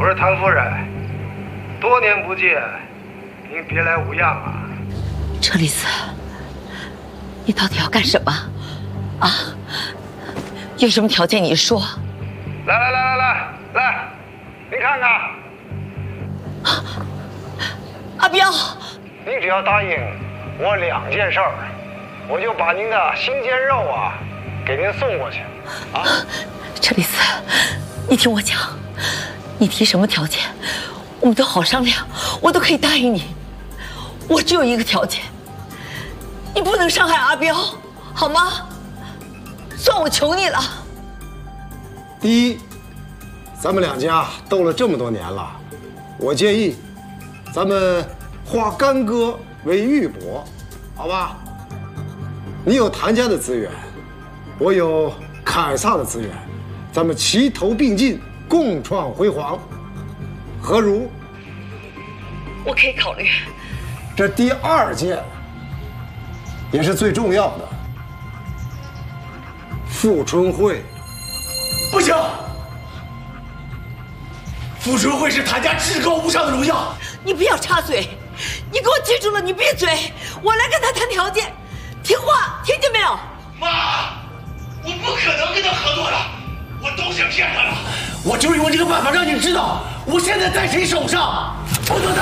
我是谭夫人，多年不见，您别来无恙啊。 车厘子，你到底要干什么？啊？有什么条件你说。 来，您看看。 阿彪， 您只要答应我2件事儿，我就把您的新鲜肉啊给您送过去。啊， 车厘子，你听我讲，你提什么条件，我们都好商量，我都可以答应你。我只有一个条件，你不能伤害阿彪，好吗？算我求你了。 第一，咱们2家斗了这么多年了，我建议，咱们化干戈为玉帛，好吧？你有谭家的资源，我有凯撒的资源，咱们齐头并进，共创辉煌，何如？ 我可以考虑。 这第2件，也是最重要的，富春会。 不行，富春会是谭家至高无上的荣耀。 你不要插嘴，你给我记住了，你闭嘴，我来跟他谈条件，听话，听见没有？ 妈，我不可能跟他合作的，我都是骗他的。我就用这个办法让你知道，我现在在谁手上，不能打。